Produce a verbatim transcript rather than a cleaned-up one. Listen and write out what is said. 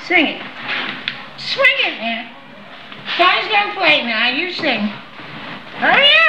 Sing it. Swing it, man. Johnny's gonna play now. You sing. Hurry up!